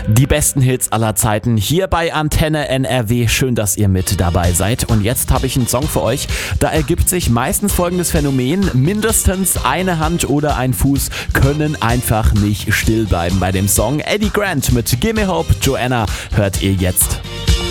Die besten Hits aller Zeiten hier bei Antenne NRW. Schön, dass ihr mit dabei seid. Und jetzt habe ich einen Song für euch. Da ergibt sich meistens folgendes Phänomen. Mindestens eine Hand oder ein Fuß können einfach nicht still bleiben bei dem Song. Eddie Grant mit Gimme Hope, Joanna hört ihr jetzt.